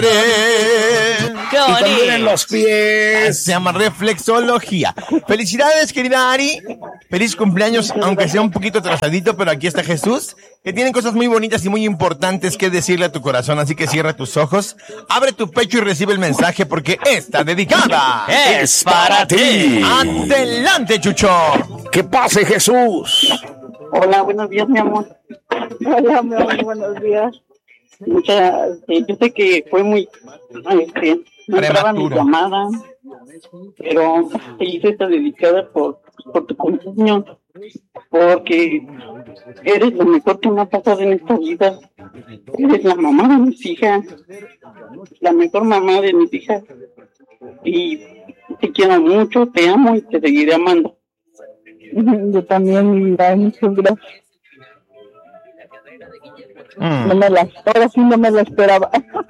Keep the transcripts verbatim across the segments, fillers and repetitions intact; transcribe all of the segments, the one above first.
¡Qué bonito! Y también en los pies. Se llama reflexología. Felicidades, querida Ari. Feliz cumpleaños, aunque sea un poquito atrasadito, pero aquí está Jesús, que tiene cosas muy bonitas y muy importantes que decirle a tu corazón, así que cierra tus ojos, abre tu pecho y recibe el mensaje, porque esta dedicada es para ti. Adelante, Chucho. Que pase, Jesús. Hola, buenos días, mi amor. Hola, mi amor, buenos días. Muchas, eh, yo sé que fue muy, este, no entraba mi llamada, pero te hice esta dedicada por, por tu cumpleaños, porque eres lo mejor que me ha pasado en esta vida. Eres la mamá de mis hijas, la mejor mamá de mis hijas, y te quiero mucho, te amo y te seguiré amando. Yo también, mi vida, muchas gracias. Mm. No me la, ahora sí no me la esperaba.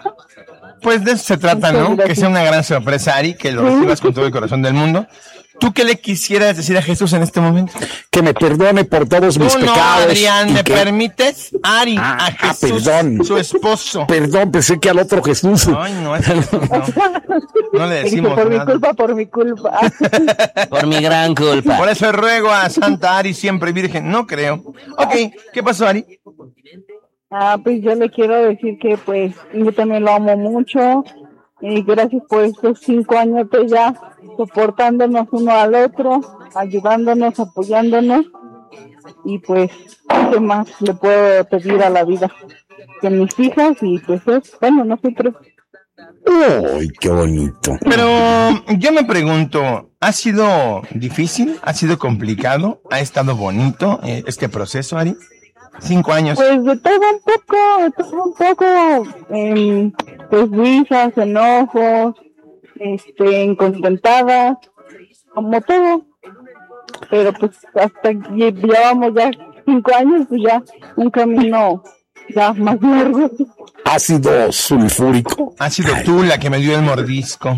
Pues de eso se trata, ¿no? Que sea una gran sorpresa, Ari, que lo recibas con todo el corazón del mundo. ¿Tú qué le quisieras decir a Jesús en este momento? Que me perdone por todos mis no, pecados. Adrián, ¿me que... permites? Ari, ah, a Jesús, ah, perdón. su esposo. Perdón, pensé que al otro Jesús. Ay, no, es Jesús, no. No le decimos por nada. mi culpa, por mi culpa. Por mi gran culpa. Por eso ruego a Santa Ari, siempre virgen. No creo. Ok, ¿qué pasó, Ari? Ah, pues yo le quiero decir que pues yo también lo amo mucho y gracias por estos cinco años de ya soportándonos uno al otro, ayudándonos, apoyándonos y pues ¿qué más le puedo pedir a la vida? Que mis hijas y pues es, bueno, nosotros. ¡Ay, qué bonito! Pero yo me pregunto, ¿ha sido difícil? ¿Ha sido complicado? ¿Ha estado bonito eh, este proceso, Ari? Cinco años. Pues de todo un poco, de todo un poco, eh, pues risas, enojos, este, incontentadas, como todo. Pero pues hasta que llevamos ya cinco años, pues ya un camino ya más largo. Ácido sulfúrico. Ha sido tú la que me dio el mordisco.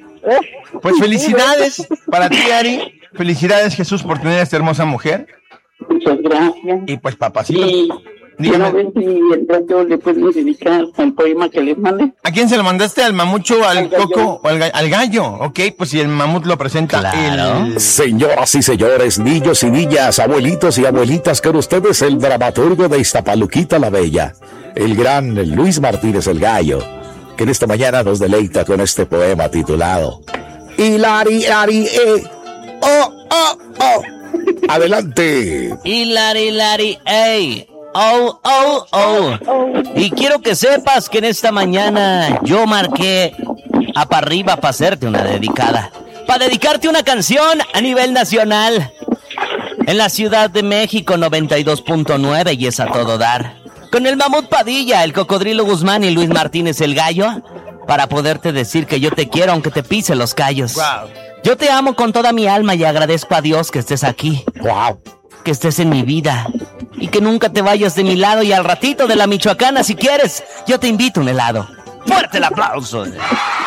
Pues felicidades para ti, Ari. Felicidades, Jesús, por tener a esta hermosa mujer. Muchas gracias. Y pues, papacito. Y dígame. Quiero ver si yo le puedo dedicar el poema que le mande. ¿A quién se lo mandaste? ¿Al mamucho, al, al coco o al, ga- al gallo? Ok, pues si el mamut lo presenta. Claro. El... Señoras y señores, niños y niñas, abuelitos y abuelitas, con ustedes el dramaturgo de Iztapaluquita la Bella, el gran Luis Martínez el Gallo, que en esta mañana nos deleita con este poema titulado Hilari, Hilari, eh, oh, oh, oh. Adelante. Hilari, Hilari, ey. Oh, oh, oh. Y quiero que sepas que en esta mañana yo marqué a para arriba para hacerte una dedicada. Para dedicarte una canción a nivel nacional. En la Ciudad de México noventa y dos punto nueve y es a todo dar. Con el Mamut Padilla, el Cocodrilo Guzmán y Luis Martínez el Gallo. Para poderte decir que yo te quiero aunque te pise los callos. Wow. Yo te amo con toda mi alma y agradezco a Dios que estés aquí. Wow. Que estés en mi vida. Y que nunca te vayas de mi lado y al ratito de la Michoacana, si quieres, yo te invito a un helado. ¡Fuerte el aplauso! ¡Wow!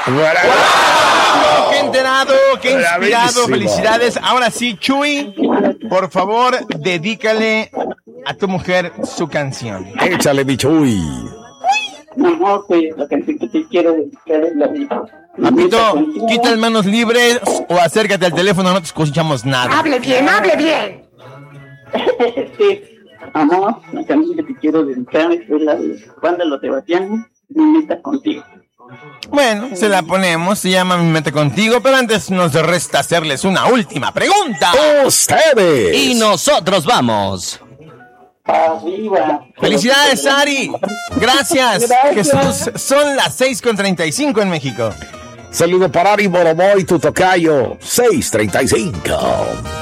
¡Qué enterado! ¡Qué inspirado! Bravísimo. ¡Felicidades! Ahora sí, Chuy, por favor, dedícale a tu mujer su canción. Échale, bichuy. No, pues la canción que te quiero dedicar es la vida. Papito, quita las manos libres o acércate al teléfono, no te escuchamos nada. Hable bien, hable bien. Este, ajá, la canción que te quiero dedicar es la de Juan de los Sebastián, Mi meta contigo. Bueno, se la ponemos, se llama Mi meta contigo, pero antes nos resta hacerles una última pregunta. Ustedes. Y nosotros vamos. Arriba. ¡Felicidades, Ari! ¡Gracias, Gracias. Jesús! Son las seis con treinta y cinco en México. Saludo para Ari Boroboy, tu tocayo, seis treinta y cinco.